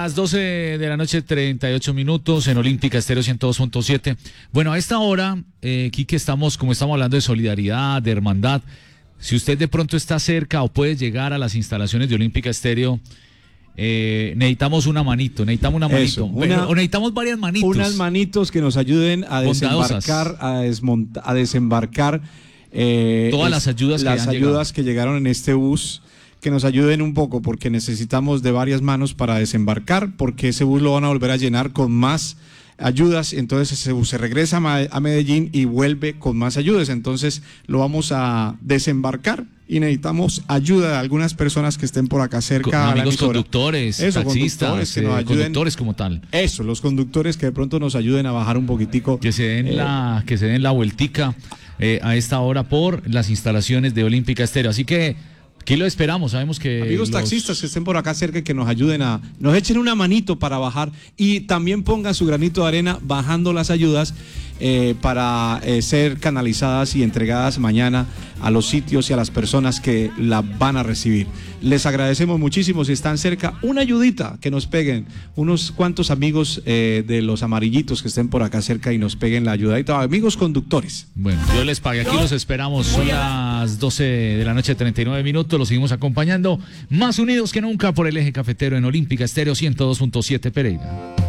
Las 12 de la noche, 38 minutos, en Olímpica Estéreo 102.7. Bueno, a esta hora, Quique, como estamos hablando de solidaridad, de hermandad, si usted de pronto está cerca o puede llegar a las instalaciones de Olímpica Estéreo, necesitamos una manito, o necesitamos varias manitos. Unas manitos que nos ayuden a desembarcar, a desembarcar todas las ayudas que llegaron en este bus, que nos ayuden un poco, porque necesitamos de varias manos para desembarcar, porque ese bus lo van a volver a llenar con más ayudas, entonces ese bus se regresa a Medellín y vuelve con más ayudas, entonces lo vamos a desembarcar y necesitamos ayuda de algunas personas que estén por acá cerca. Amigos conductores, taxistas, conductores como tal. Eso, los conductores que de pronto nos ayuden a bajar un poquitico. Que se den la vueltica a esta hora por las instalaciones de Olímpica Estéreo. Así que aquí lo esperamos, sabemos que... Amigos taxistas que estén por acá cerca y que nos ayuden nos echen una manito para bajar y también pongan su granito de arena bajando las ayudas para ser canalizadas y entregadas mañana a los sitios y a las personas que la van a recibir. Les agradecemos muchísimo. Si están cerca, una ayudita, que nos peguen unos cuantos amigos de los amarillitos que estén por acá cerca y nos peguen la ayudadita. Amigos conductores. Bueno, yo les pagué, aquí los esperamos. Son las 12 de la noche, 39 minutos, los seguimos acompañando más unidos que nunca por el eje cafetero en Olímpica Estéreo 102.7 Pereira.